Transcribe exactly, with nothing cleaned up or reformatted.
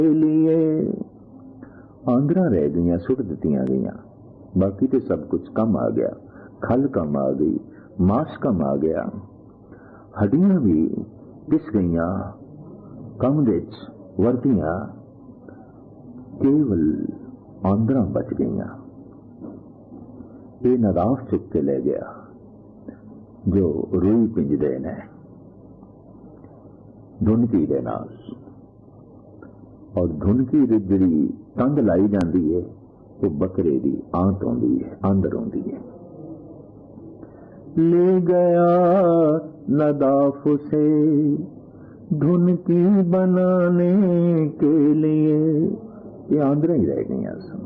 लिए आंदरा रह गई, सुट दित्तियां गईयां। बाकी तो सब कुछ कम आ गया, खल कम आ गई, मांस कम आ गया, हड्डियां भी पिस गईयां, कम विच वरतियां, केवल आंदरा बच गईयां। ये नदाफ चुक के ले गया जो रूई पिंजदे ने धुनकी दे नाल, और धुनकी दी जिहड़ी तंग लाई जाती है वो बकरे दी आंत आउंदी है, अंदर आउंदी है। ले गया नदाफ से धुनकी बनाने के लिए, ये आंदरा ही रह गई।